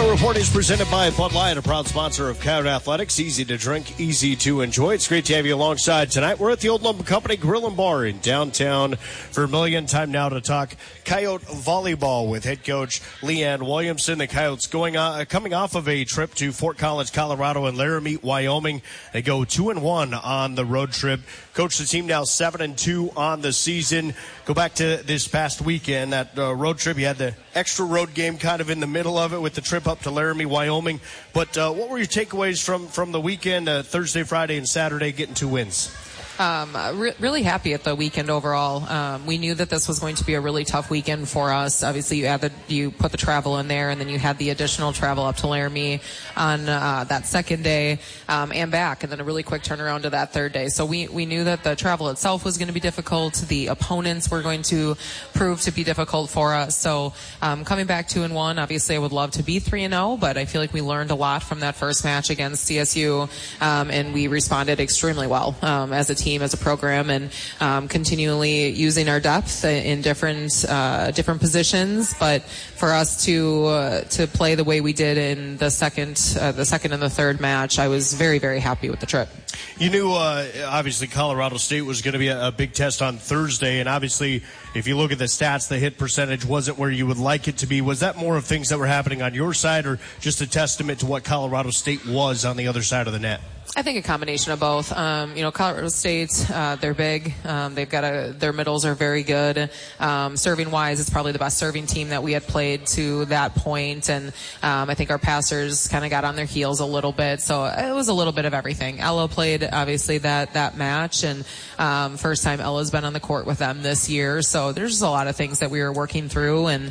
Huddle Report is presented by Bud Light, a proud sponsor of Coyote Athletics. Easy to drink, easy to enjoy. It's great to have you alongside tonight. We're at the Old Lumber Company Grill and Bar in downtown Vermilion. Time now to talk Coyote volleyball with head coach Leanne Williamson. The Coyotes coming off of a trip to Fort Collins, Colorado, and Laramie, Wyoming. They go 2-1 on the road trip. Coach the team now 7-2 on the season. Go back to this past weekend, that road trip. You had the extra road game kind of in the middle of it with the trip up to Laramie, Wyoming. But what were your takeaways from the weekend, Thursday, Friday, and Saturday, getting 2 wins? Really happy at the weekend overall. We knew that this was going to be a really tough weekend for us. Obviously, you put the travel in there, and then you had the additional travel up to Laramie on that second day and back, and then a really quick turnaround to that third day. So we knew that the travel itself was going to be difficult. The opponents were going to prove to be difficult for us. So coming back 2-1, obviously I would love to be 3-0, but I feel like we learned a lot from that first match against CSU, and we responded extremely well as a team, as a program, and continually using our depth in different positions. But for us to play the way we did in the second and the third match, I was very, very happy with the trip. You knew obviously Colorado State was going to be a big test on Thursday, and obviously if you look at the stats, the hit percentage wasn't where you would like it to be. Was that more of things that were happening on your side, or just a testament to what Colorado State was on the other side of the net? I think a combination of both. Colorado State, they're big. They've got their middles are very good. Serving wise, it's probably the best serving team that we had played to that point. And I think our passers kind of got on their heels a little bit. So it was a little bit of everything. Ella played obviously that match, and first time Ella's been on the court with them this year. So there's just a lot of things that we were working through, and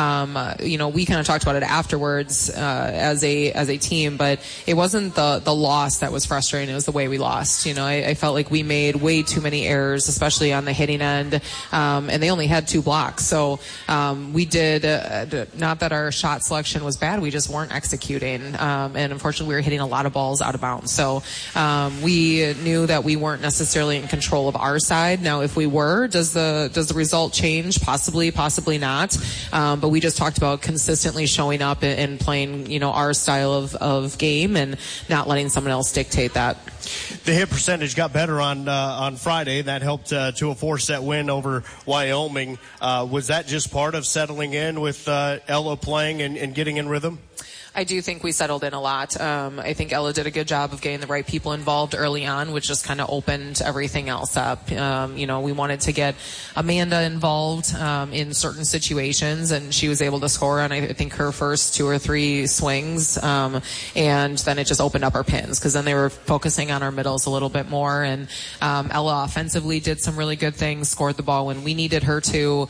we kind of talked about it afterwards as a team. But it wasn't the loss that was frustrating. It was the way we lost. I felt like we made way too many errors, especially on the hitting end, and they only had 2 blocks. So we did, not that our shot selection was bad, we just weren't executing, and unfortunately we were hitting a lot of balls out of bounds. So we knew that we weren't necessarily in control of our side. Now if we were, does the result change? Possibly not, but we just talked about consistently showing up and playing our style of game and not letting someone else dictate that. The hit percentage got better on Friday. That helped to a 4-set win over Wyoming. Was that just part of settling in with Ella playing and getting in rhythm? I do think we settled in a lot. I think Ella did a good job of getting the right people involved early on, which just kind of opened everything else up. We wanted to get Amanda involved in certain situations, and she was able to score on, I think, her first 2 or 3 swings. And then it just opened up our pins, because then they were focusing on our middles a little bit more. And Ella offensively did some really good things, scored the ball when we needed her to.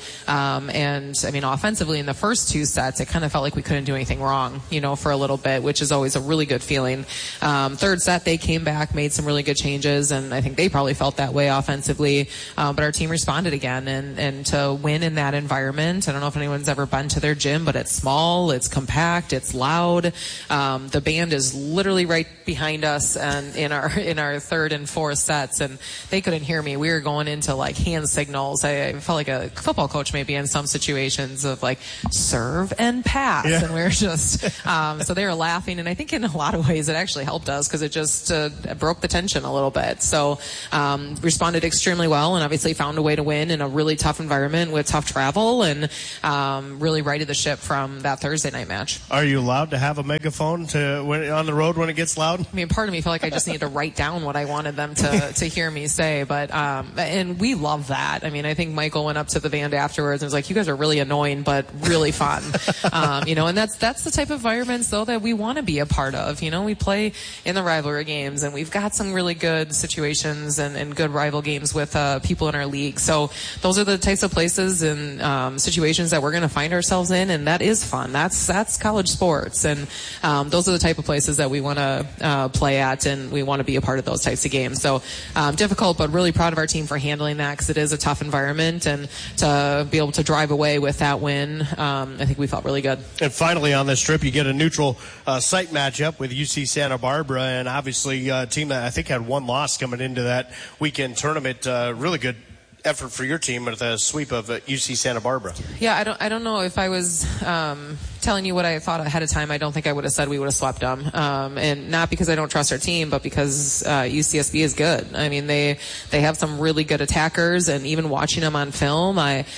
Offensively in the first 2 sets, it kind of felt like we couldn't do anything wrong, for a little bit, which is always a really good feeling. Third set, they came back, made some really good changes, and I think they probably felt that way offensively. But our team responded again, and to win in that environment, I don't know if anyone's ever been to their gym, but it's small, it's compact, it's loud. The band is literally right behind us, and in our third and fourth sets, and they couldn't hear me. We were going into like hand signals. I felt like a football coach maybe in some situations of like serve and pass, and we were just so they were laughing, and I think in a lot of ways it actually helped us, because it just broke the tension a little bit. So responded extremely well, and obviously found a way to win in a really tough environment with tough travel, and really righted the ship from that Thursday night match. Are you allowed to have a megaphone on the road when it gets loud? I mean, part of me felt like I just needed to write down what I wanted them to hear me say, but and we love that. I mean, I think Michael went up to the band afterwards and was like, "You guys are really annoying, but really fun." And that's the type of environments though that we want to be a part of. We play in the rivalry games, and we've got some really good situations and good rival games with people in our league. So those are the types of places and situations that we're going to find ourselves in, and that is fun. That's college sports, and those are the type of places that we want to play at, and we want to be a part of those types of games. So difficult, but really proud of our team for handling that, because it is a tough environment, and to be able to drive away with that win, I think we felt really good. And finally on this trip, you get a neutral site matchup with UC Santa Barbara, and obviously a team that I think had 1 loss coming into that weekend tournament. Really good effort for your team with a sweep of UC Santa Barbara. Yeah, I don't know if I was telling you what I thought ahead of time, I don't think I would have said we would have swept them. And not because I don't trust our team, but because UCSB is good. I mean, they have some really good attackers, and even watching them on film,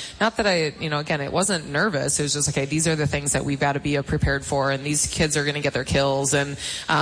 again, it wasn't nervous. It was just, okay, these are the things that we've got to be prepared for, and these kids are going to get their kills, and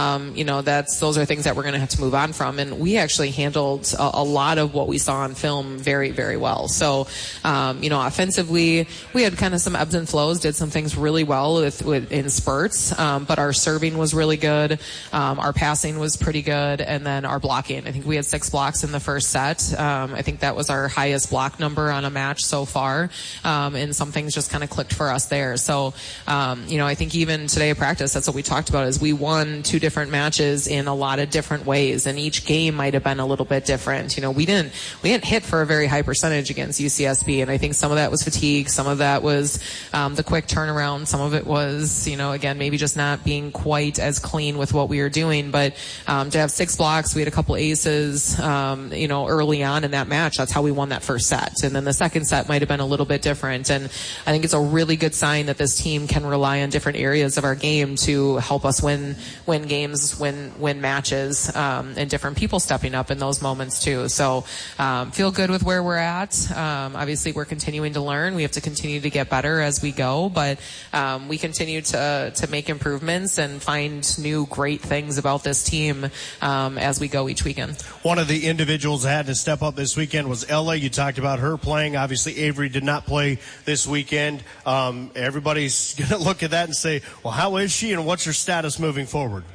those are things that we're going to have to move on from. And we actually handled a lot of what we saw on film very, very well. So, offensively, we had kind of some ebbs and flows, did some things really well in spurts, but our serving was really good. Our passing was pretty good, and then our blocking. I think we had 6 blocks in the first set. I think that was our highest block number on a match so far, and some things just kind of clicked for us there. So, I think even today at practice, that's what we talked about, is we won 2 different matches in a lot of different ways, and each game might have been a little bit different. We didn't hit for a very high percentage against UCSB, and I think some of that was fatigue, some of that was the quick turnaround, some of it was, again, maybe just not being quite as clean with what we were doing. But to have 6 blocks, we had a couple aces, early on in that match. That's how we won that first set. And then the second set might have been a little bit different. And I think it's a really good sign that this team can rely on different areas of our game to help us win games, win matches, and different people stepping up in those moments too. So feel good with where we're at. Obviously, we're continuing to learn. We have to continue to get better as we go, but we continue to make improvements and find new great things about this team as we go each weekend. One of the individuals that had to step up this weekend was Ella. You talked about her playing. Obviously, Avery did not play this weekend. Everybody's going to look at that and say, well, how is she and what's her status moving forward?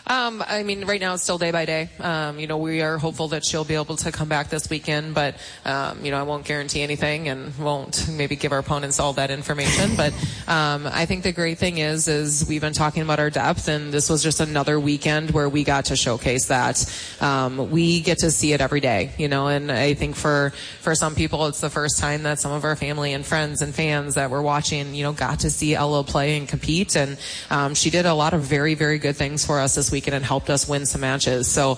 Right now it's still day by day. We are hopeful that she'll be able to come back this weekend, but, I won't guarantee anything and won't maybe give our opponents all that information. But, I think the great thing is we've been talking about our depth, and this was just another weekend where we got to showcase that. We get to see it every day, and I think for some people it's the first time that some of our family and friends and fans that were watching, got to see Ella play and compete. And, she did a lot of very, very good things for us this weekend and helped us win some matches. So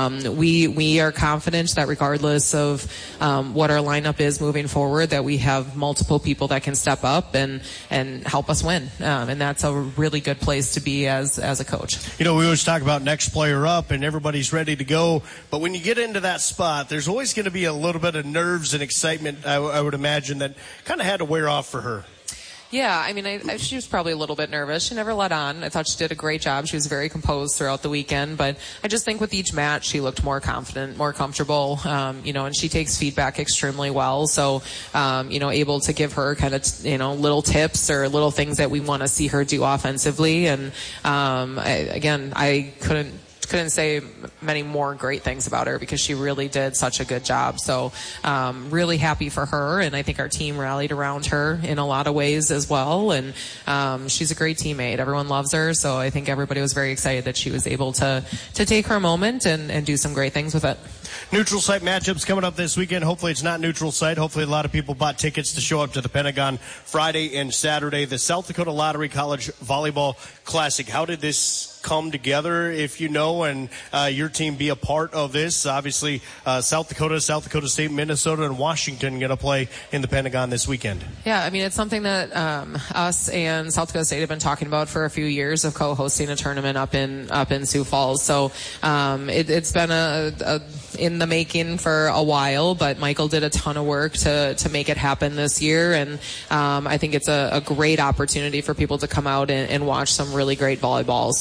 we are confident that regardless of what our lineup is moving forward, that we have multiple people that can step up and help us win. And that's a really good place to be as a coach. We always talk about next player up and everybody's ready to go. But when you get into that spot, there's always going to be a little bit of nerves and excitement, I would imagine, that kind of had to wear off for her. Yeah, she was probably a little bit nervous. She never let on. I thought she did a great job. She was very composed throughout the weekend, but I just think with each match she looked more confident, more comfortable, and she takes feedback extremely well. So, able to give her kind of, little tips or little things that we want to see her do offensively. And, I couldn't say many more great things about her because she really did such a good job. So really happy for her, and I think our team rallied around her in a lot of ways as well. And she's a great teammate. Everyone loves her, so I think everybody was very excited that she was able to take her moment and do some great things with it. Neutral site matchups coming up this weekend. Hopefully it's not neutral site. Hopefully a lot of people bought tickets to show up to the Pentagon Friday and Saturday. The South Dakota Lottery College Volleyball Classic. How did this come together, if you know, and your team be a part of this? Obviously, South Dakota State, Minnesota, and Washington going to play in the Pentagon this weekend. Yeah, it's something that us and South Dakota State have been talking about for a few years, of co-hosting a tournament up in Sioux Falls. So it's been in the making for a while, but Michael did a ton of work to make it happen this year, and I think it's a great opportunity for people to come out and watch some really great volleyball.